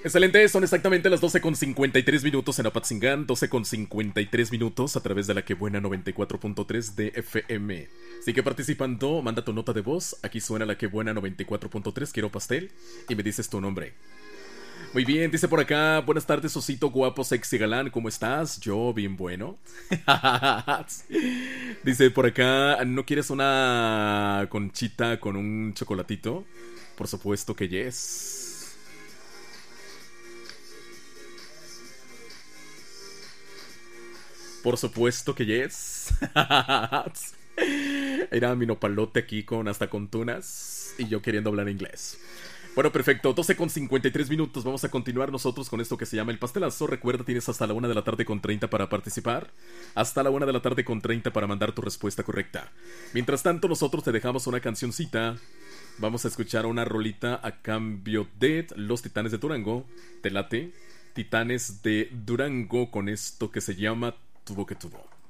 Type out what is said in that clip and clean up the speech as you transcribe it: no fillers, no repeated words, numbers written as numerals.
Excelente, son exactamente las 12:53 minutos en Apatzingán, 12:53 minutos a través de la que buena 94.3 de FM. Sigue participando, manda tu nota de voz, aquí suena la que buena 94.3, quiero pastel, y me dices tu nombre. Muy bien, dice por acá, buenas tardes, osito guapo, sexy galán, ¿cómo estás? Yo, bien bueno. Dice por acá, ¿no quieres una conchita con un chocolatito? Por supuesto que yes. Por supuesto que yes. Era mi nopalote aquí con hasta con tunas y yo queriendo hablar inglés. Bueno, perfecto, 12:53 minutos. Vamos a continuar nosotros con esto que se llama el pastelazo. Recuerda, tienes hasta la 1:30 para participar. Hasta la 1:30 para mandar tu respuesta correcta. Mientras tanto, nosotros te dejamos una cancioncita. Vamos a escuchar una rolita a cambio de Los Titanes de Durango. ¿Te late? Titanes de Durango con esto que se llama Tuvo que Tuvo.